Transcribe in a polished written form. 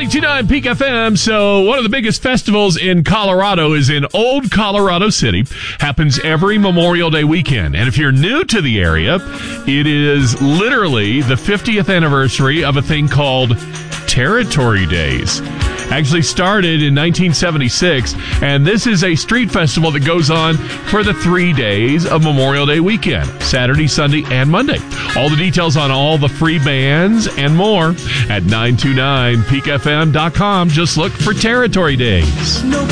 92.9 Peak FM. So one of the biggest festivals in Colorado is in Old Colorado City. Happens every Memorial Day weekend. And if you're new to the area, it is literally the 50th anniversary of a thing called Territory Days. Actually started in 1976, and this is a street festival that goes on for the 3 days of Memorial Day weekend, Saturday, Sunday, and Monday. All the details on all the free bands and more at 929peakfm.com. Just look for Territory Days.